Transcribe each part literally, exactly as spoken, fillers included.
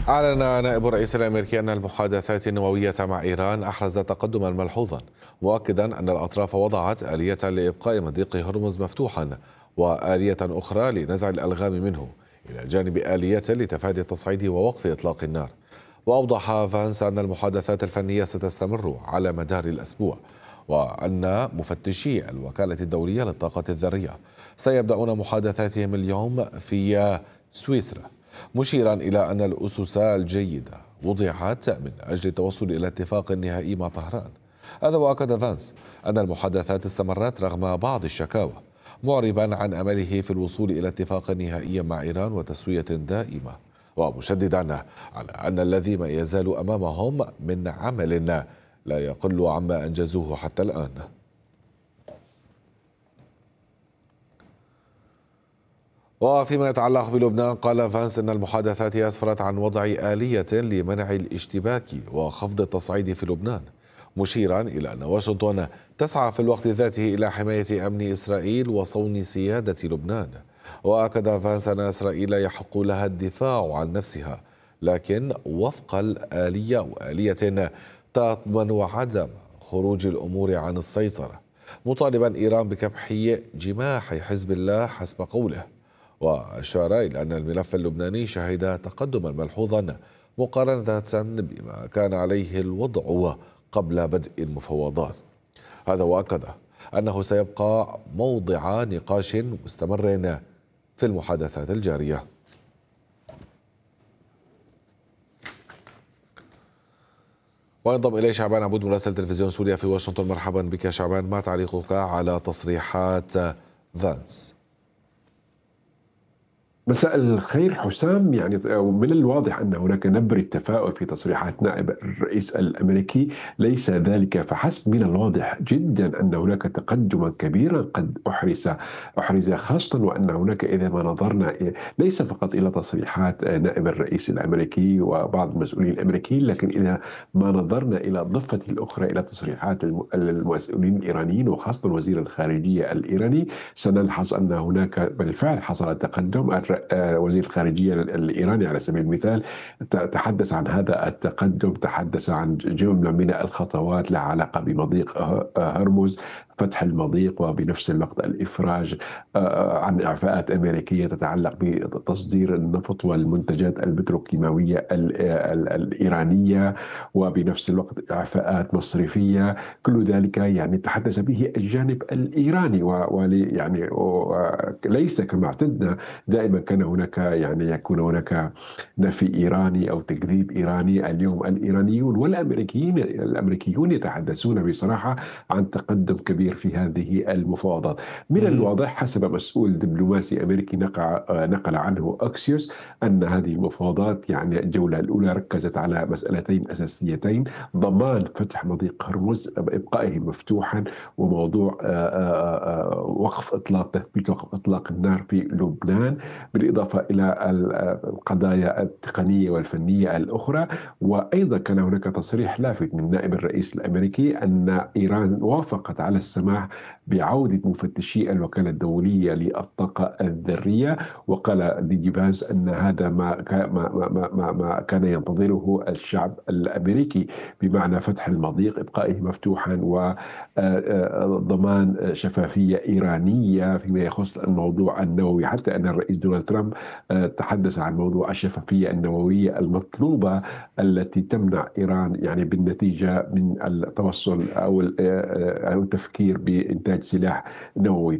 أعلن نائب الرئيس الأمريكي أن المحادثات النووية مع إيران أحرزت تقدما ملحوظا، مؤكدا أن الأطراف وضعت آلية لإبقاء مضيق هرمز مفتوحا وآلية أخرى لنزع الألغام منه، إلى جانب آلية لتفادي التصعيد ووقف إطلاق النار. وأوضح فانس أن المحادثات الفنية ستستمر على مدار الأسبوع، وأن مفتشي الوكالة الدولية للطاقة الذرية سيبدأون محادثاتهم اليوم في سويسرا، مشيرا إلى أن الأسس الجيدة وضعت من أجل التوصل إلى اتفاق نهائي مع طهران. هذا وأكد فانس أن المحادثات استمرت رغم بعض الشكاوى، معربا عن أمله في الوصول إلى اتفاق نهائي مع إيران وتسوية دائمة، ومشددا على أن الذي ما يزال أمامهم من عمل لا يقل عما أنجزوه حتى الآن. وفيما يتعلق بلبنان، قال فانس إن المحادثات أسفرت عن وضع آلية لمنع الاشتباك وخفض التصعيد في لبنان، مشيرا إلى أن واشنطن تسعى في الوقت ذاته إلى حماية أمن إسرائيل وصون سيادة لبنان. وأكد فانس أن إسرائيل يحق لها الدفاع عن نفسها، لكن وفق الآلية وآلية تضمن عدم خروج الأمور عن السيطرة، مطالبا إيران بكبح جماح حزب الله حسب قوله. وأشار إلى أن الملف اللبناني شهد تقدما ملحوظا مقارنة بما كان عليه الوضع قبل بدء المفاوضات. هذا وأكد أنه سيبقى موضع نقاش مستمر في المحادثات الجارية. وينضم إليه شعبان عبود مراسل تلفزيون سوريا في واشنطن. مرحبا بك شعبان، ما تعليقك على تصريحات فانس؟ مساء الخير حسام. يعني من الواضح أن هناك نبرة تفاؤل في تصريحات نائب الرئيس الأمريكي. ليس ذلك فحسب، من الواضح جدا أن هناك تقدما كبيرا قد أحرز أحرز خاصة، وأن هناك إذا ما نظرنا ليس فقط إلى تصريحات نائب الرئيس الأمريكي وبعض المسؤولين الأمريكيين، لكن إذا ما نظرنا إلى الضفة الأخرى إلى تصريحات المسؤولين الإيرانيين وخاصة وزير الخارجية الإيراني، سنلحظ أن هناك بالفعل حصل تقدم. وزير الخارجية الإيراني على سبيل المثال تحدث عن هذا التقدم، تحدث عن جملة من الخطوات لها علاقة بمضيق هرمز، فتح المضيق، وبنفس الوقت الإفراج عن إعفاءات أمريكية تتعلق بتصدير النفط والمنتجات البتروكيماوية الإيرانية، وبنفس الوقت إعفاءات مصرفية. كل ذلك يعني تحدث به الجانب الإيراني، ويعني ليس كما اعتدنا دائما كان هناك يعني يكون هناك نفي إيراني أو تكذيب إيراني. اليوم الإيرانيون والأمريكيين الأمريكيون يتحدثون بصراحة عن تقدم كبير في هذه المفاوضات. من الواضح حسب مسؤول دبلوماسي أمريكي نقل نقل عنه أكسيوس أن هذه المفاوضات يعني الجولة الأولى ركزت على مسألتين أساسيتين: ضمان فتح مضيق هرمز إبقائه مفتوحا، وموضوع وقف إطلاق تثبيت وقف إطلاق النار في لبنان، بالإضافة إلى القضايا التقنية والفنية الأخرى. وأيضا كان هناك تصريح لافت من نائب الرئيس الأمريكي أن إيران وافقت على السماح بعودة مفتشي الوكالة الدولية للطاقة الذرية، وقال ديجي فانس أن هذا ما ما ما ما, ما كان ينتظره الشعب الأمريكي، بمعنى فتح المضيق، إبقائه مفتوحا، وضمان شفافية إيرانية فيما يخص الموضوع النووي. حتى أن الرئيس دونالد ترامب تحدث عن موضوع الشفافية النووية المطلوبة التي تمنع إيران يعني بالنتيجة من التوصل أو التفكير بإنتاج سلاح نووي.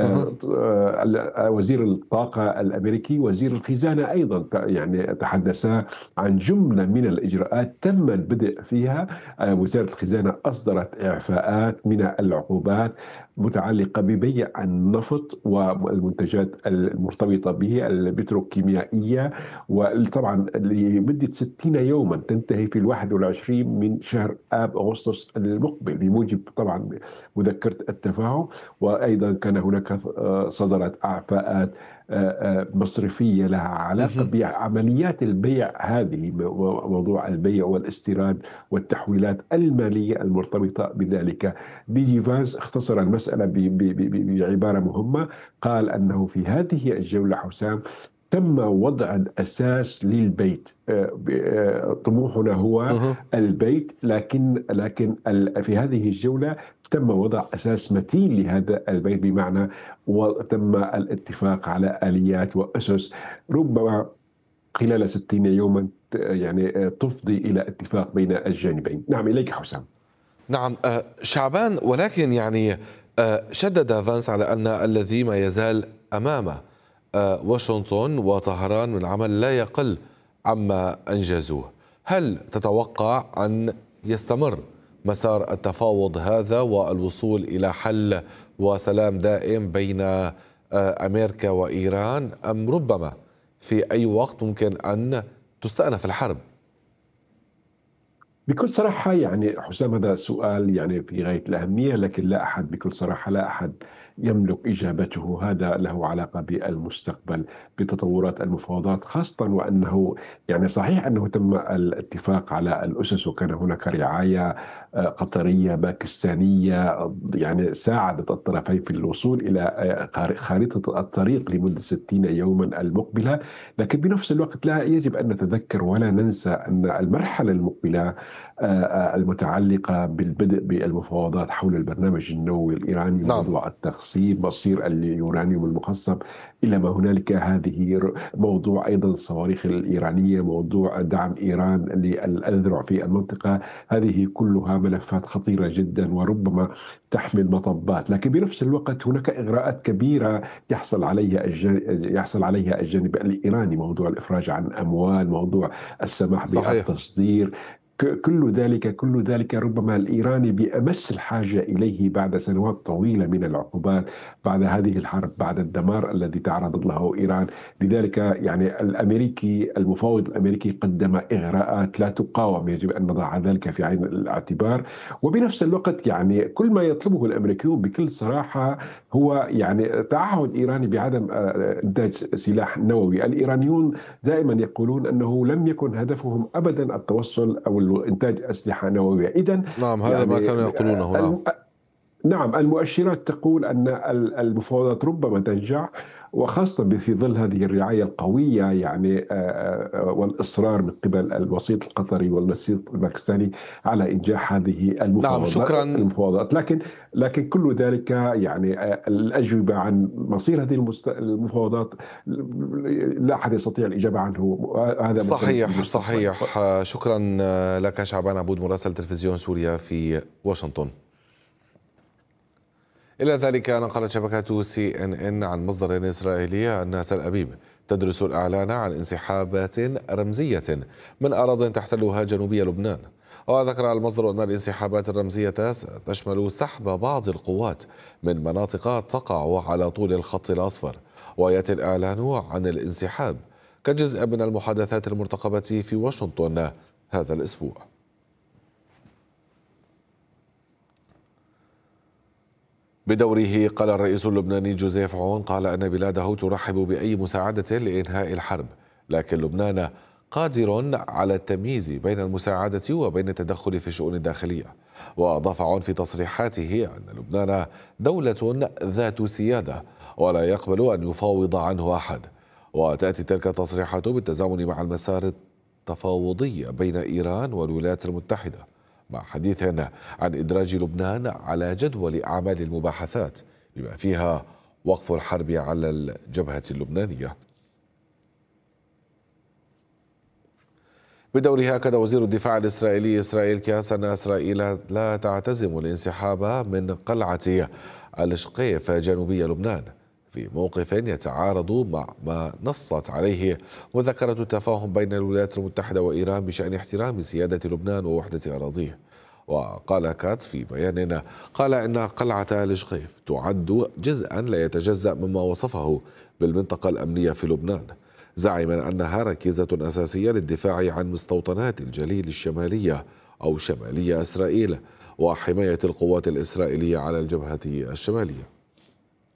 وزير الطاقة الأمريكي وزير الخزانة أيضا يعني تحدثا عن جملة من الإجراءات تم البدء فيها. وزارة الخزانة أصدرت إعفاءات من العقوبات متعلقة ببيع النفط والمنتجات المرتبطة به البتروكيميائية، وطبعا لمدة ستين يوما تنتهي في الواحد والعشرين من شهر آب أغسطس المقبل، بموجب طبعا مذكرة التفاهم. وأيضا كان هناك صدرت إعفاءات مصرفية لها علاقة بعمليات البيع، هذه موضوع البيع والاستيراد والتحويلات المالية المرتبطة بذلك. ديجي فانس اختصر المسألة بعبارة مهمة، قال أنه في هذه الجولة حسام تم وضع الأساس للبيت. آه، آه، طموحنا هو مه. البيت، لكن لكن ال- في هذه الجولة تم وضع أساس متين لهذا البيت، بمعنى وتم الاتفاق على آليات وأسس ربما خلال ستين يوما ت- يعني آه، تفضي إلى اتفاق بين الجانبين. نعم، إليك حسام. نعم آه، شعبان، ولكن يعني آه، شدد فانس على أن الذي ما يزال أمامه آه، واشنطن وطهران من عمل لا يقل عما أنجزوه. هل تتوقع أن يستمر مسار التفاوض هذا والوصول إلى حل وسلام دائم بين آه، أمريكا وإيران، أم ربما في أي وقت ممكن أن تستأنف الحرب؟ بكل صراحة يعني حسام، هذا سؤال يعني في غاية الأهمية، لكن لا أحد بكل صراحة لا أحد يملك إجابته. هذا له علاقة بالمستقبل، بتطورات المفاوضات، خاصة وأنه يعني صحيح أنه تم الاتفاق على الأسس، وكان هناك رعاية آه، قطرية باكستانية يعني ساعدت الطرفين في الوصول إلى آه، خارطة الطريق لمدة ستين يوما المقبلة. لكن بنفس الوقت لا يجب أن نتذكر ولا ننسى أن المرحلة المقبلة المتعلقة بالبدء بالمفاوضات حول البرنامج النووي الإيراني، نعم. موضوع التخصيب، مصير اليورانيوم المخصب إلى ما هنالك، هذه موضوع أيضا الصواريخ الإيرانية، موضوع دعم إيران للأذرع في المنطقة. هذه كلها ملفات خطيرة جدا وربما تحمل مطبات، لكن بنفس الوقت هناك إغراءات كبيرة يحصل عليها الجانب يحصل عليها الجانب الإيراني، موضوع الإفراج عن أموال، موضوع السماح صحيح. بالتصدير. ك- كل ذلك كل ذلك ربما الإيراني بأمس الحاجة إليه بعد سنوات طويلة من العقوبات، بعد هذه الحرب، بعد الدمار الذي تعرضت له إيران. لذلك يعني الأمريكي المفاوض الأمريكي قدم إغراءات لا تقاوم، يجب أن نضع ذلك في عين الاعتبار. وبنفس الوقت يعني كل ما يطلبه الأمريكيون بكل صراحة هو يعني تعهد إيراني بعدم آه، إنتاج سلاح نووي. الإيرانيون دائما يقولون أنه لم يكن هدفهم أبدا التوصل أو إنتاج أسلحة نووية. إذا نعم، هذا ما يعني كانوا يقولونه. نعم. الم... نعم، المؤشرات تقول أن المفاوضات ربما تنجح، وخاصة في ظل هذه الرعاية القوية يعني آه، آه، والإصرار من قبل الوسيط القطري والوسيط الباكستاني على إنجاح هذه نعم، المفاوضات شكرا. المفاوضات لكن لكن كل ذلك يعني آه، الأجوبة عن مصير هذه المست- المفاوضات لا أحد يستطيع الإجابة عنه. هذا مثل صحيح المستقبل. صحيح. شكرا لك شعبان عبود، مراسل تلفزيون سوريا في واشنطن. إلى ذلك نقلت شبكة سي إن إن عن مصدر إسرائيلي أن تل أبيب تدرس الإعلان عن انسحابات رمزية من أراضٍ تحتلها جنوبي لبنان. وذكر المصدر أن الانسحابات الرمزية تشمل سحب بعض القوات من مناطق تقع على طول الخط الأصفر، ويأتي الإعلان عن الانسحاب كجزء من المحادثات المرتقبة في واشنطن هذا الأسبوع. بدوره قال الرئيس اللبناني جوزيف عون قال أن بلاده ترحب بأي مساعدة لإنهاء الحرب، لكن لبنان قادر على التمييز بين المساعدة وبين التدخل في الشؤون الداخلية. وأضاف عون في تصريحاته أن لبنان دولة ذات سيادة ولا يقبل أن يفاوض عنه أحد. وتأتي تلك التصريحات بالتزامن مع المسار التفاوضي بين إيران والولايات المتحدة، مع حديث عن إدراج لبنان على جدول أعمال المباحثات بما فيها وقف الحرب على الجبهة اللبنانية. بدوره أكد وزير الدفاع الإسرائيلي إسرائيل كاس أن إسرائيل لا تعتزم الانسحاب من قلعة الشقيف جنوبي لبنان، في موقف يتعارض مع ما نصت عليه مذكرة التفاهم بين الولايات المتحدة وإيران بشأن احترام سيادة لبنان ووحدة أراضيه. وقال كاتس في بيان قال إن قلعة الشقيف تعد جزءا لا يتجزأ مما وصفه بالمنطقة الأمنية في لبنان، زاعما أنها ركيزة أساسية للدفاع عن مستوطنات الجليل الشمالية أو شمالية إسرائيل وحماية القوات الإسرائيلية على الجبهة الشمالية.